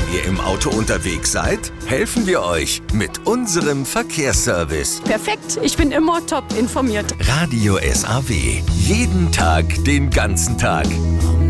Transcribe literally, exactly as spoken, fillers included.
ihr im Auto unterwegs seid, helfen wir euch mit unserem Verkehrsservice. Perfekt, ich bin immer top informiert. Radio S A W. Jeden Tag, den ganzen Tag.